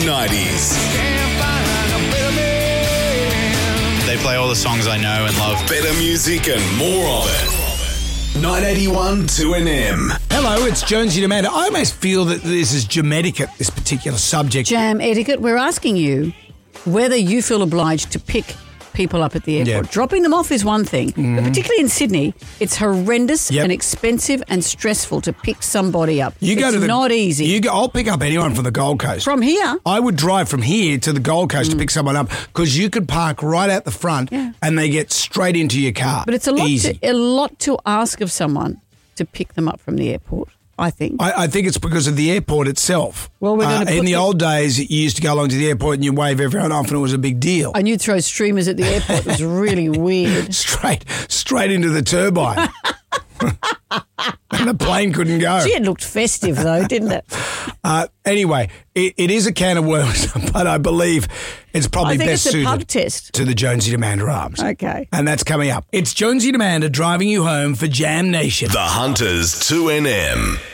90s. They play all the songs I know and love. Better music and more of it. 981 2NM. Hello, it's Jonesy and Amanda. I almost feel that this is jam etiquette, this particular subject. Jam etiquette. We're asking you whether you feel obliged to pick people up at the airport. Yeah. Dropping them off is one thing, but particularly in Sydney, it's horrendous Yep. and expensive and stressful to pick somebody up. It's not easy. I'll pick up anyone from the Gold Coast. From here? I would drive from here to the Gold Coast to pick someone up because you could park right out the front and they get straight into your car. But it's a lot to ask of someone to pick them up from the airport, I think. I think it's because of the airport itself. Well, we're gonna in the old days, you used to go along to the airport and you wave everyone off and it was a big deal. And you'd throw streamers at the airport. It was really weird. Straight into the turbine. And the plane couldn't go. Gee, it looked festive though, didn't it? Anyway, it is a can of worms, but I believe it's probably best it's a pub suited test. to the Jonesy and Amanda Arms. Okay. And that's coming up. It's Jonesy and Amanda driving you home for Jam Nation. The Hunters 2NM.